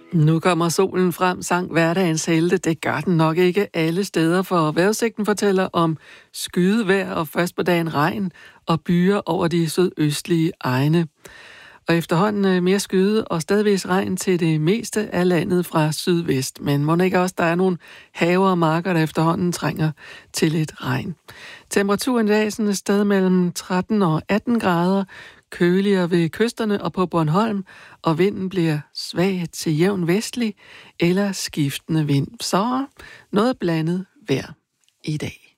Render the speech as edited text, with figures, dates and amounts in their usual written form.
Nu kommer solen frem, sang hverdagens helte. Det gør den nok ikke alle steder, for vejrudsigten fortæller om skydevejr og først på dagen regn og byer over de sydøstlige egne. Og efterhånden mere skyde og stadigvæk regn til det meste af landet fra sydvest. Men må ikke også, der er nogle haver og marker, der efterhånden trænger til lidt regn. Temperaturen i dag er sådan et sted mellem 13 og 18 grader. Køligere ved kysterne og på Bornholm, og vinden bliver svag til jævn vestlig eller skiftende vind. Så noget blandet vejr i dag.